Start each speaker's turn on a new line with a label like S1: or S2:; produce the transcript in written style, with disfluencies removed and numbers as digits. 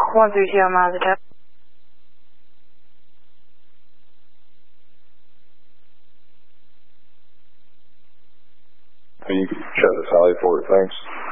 S1: 130 Mazda 10.
S2: You can shut the tally for it, thanks.